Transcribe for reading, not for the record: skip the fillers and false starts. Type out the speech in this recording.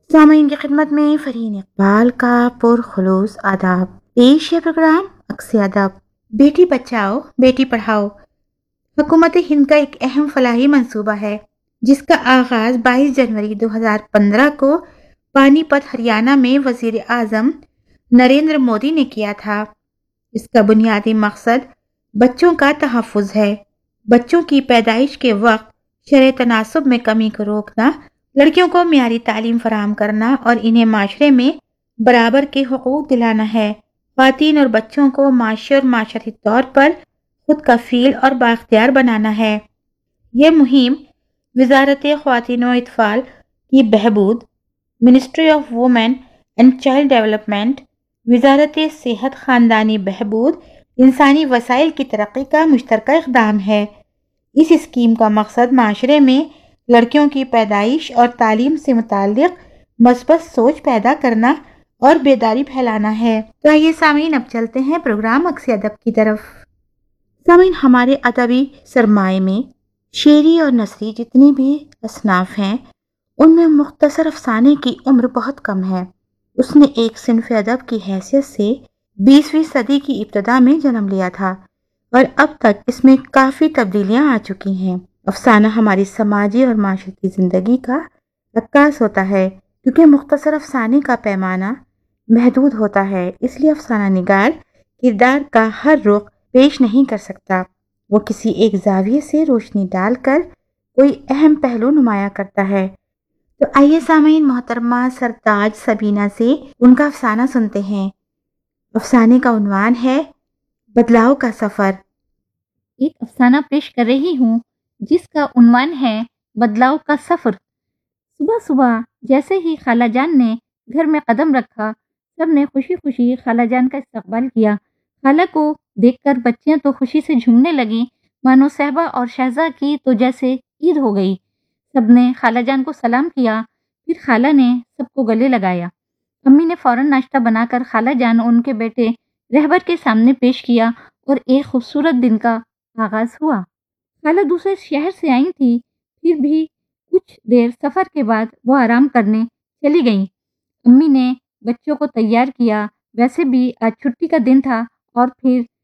सामीन की खिदमत में फरहीन इकबाल का पुरखुलूस आदाब। पेश है प्रोग्राम अक्स अदब। बेटी बचाओ बेटी पढ़ाओ हुकूमत हिंद का एक अहम फलाही मंसूबा है, जिसका आगाज 22 जनवरी 2015 को पानीपत हरियाणा में वजीर आजम नरेंद्र मोदी ने किया था। इसका बुनियादी मकसद बच्चों का तहफ़्फ़ुज़ है। बच्चों की पैदाइश के वक्त शरअ तनासुब में कमी को रोकना, लड़कियों को मियारी तालीम फराहम करना और इन्हें माशरे में बराबर के हुकूक दिलाना है। ख़वातीन और बच्चों को माशी और माशरती तौर पर खुद कफ़ील और बाख्तियार बनाना है। यह मुहिम वज़ारत ख़वातीन व अतफ़ाल की बहबूद, ministry of women and child development, वज़ारत सेहत ख़ानदानी बहबूद, इंसानी वसाइल की तरक्की का मुश्तरका इक़दाम है। इस स्कीम का मकसद माशरे में लड़कियों की पैदाइश और तालीम से मुताल्लिक़ मस्बत सोच पैदा करना और बेदारी फैलाना है। तो आइए सामीन, अब चलते हैं प्रोग्राम अक्स अदब की तरफ। सामीन, हमारे अदबी सरमाए में शेरी और नसरी जितनी भी असनाफ हैं, उनमें मुख्तसर अफसाने की उम्र बहुत कम है। उसने एक सिन्फ़ अदब की हैसियत से 20वीं सदी की इब्तदा में जन्म लिया था और अब तक इसमें काफ़ी तब्दीलियां आ चुकी हैं। अफसाना हमारी समाजी और माशरती ज़िंदगी का अक्कास होता है, क्योंकि मुख्तसर अफसाने का पैमाना महदूद होता है, इसलिए अफसाना निगार किरदार का हर रुख पेश नहीं कर सकता। वो किसी एक जाविये से रोशनी डालकर कोई अहम पहलू नुमाया करता है। तो आइए सामीन, मोहतरमा सरताज सबीना से उनका अफसाना सुनते हैं। अफसाने का उन्वान है बदलाव का सफ़र। एक अफसाना पेश कर रही हूँ जिसका उन्वान है बदलाव का सफ़र। सुबह सुबह जैसे ही खालाजान ने घर में कदम रखा, सब ने खुशी खुशी खालाजान का इस्तकबाल किया। खाला को देखकर बच्चियां तो खुशी से झूमने लगी, मानो सहबा और शहजा की तो जैसे ईद हो गई। सबने खालाजान को सलाम किया, फिर खाला ने सबको गले लगाया। अम्मी ने फौरन नाश्ता बनाकर खालाजान और उनके बेटे रहबर के सामने पेश किया और एक खूबसूरत दिन का आगाज हुआ। खाला दूसरे शहर से आई थी, फिर भी कुछ देर सफ़र के बाद वो आराम करने चली गईं। अम्मी ने बच्चों को तैयार किया। वैसे भी आज छुट्टी का दिन था और फिर